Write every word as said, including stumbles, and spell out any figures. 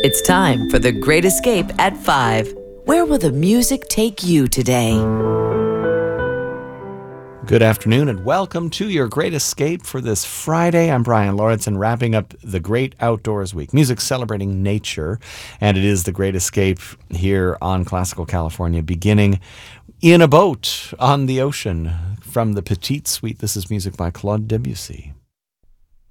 It's time for The Great Escape at five. Where will the music take you today? Good afternoon and welcome to your Great Escape for this Friday. I'm Brian Lawrence and wrapping up the Great Outdoors Week. Music celebrating nature, and it is the Great Escape here on Classical California, beginning in a boat on the ocean from the Petite Suite. This is music by Claude Debussy.